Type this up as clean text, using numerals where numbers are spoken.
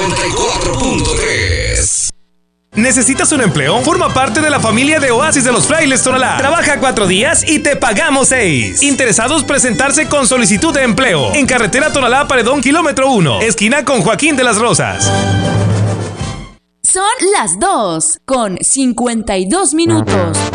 94.3. ¿Necesitas un empleo? Forma parte de la familia de Oasis de los Frailes Tonalá. Trabaja 4 días y te pagamos 6. Interesados presentarse con solicitud de empleo. En carretera Tonalá Paredón, kilómetro 1, esquina con Joaquín de las Rosas. Son las 2:52.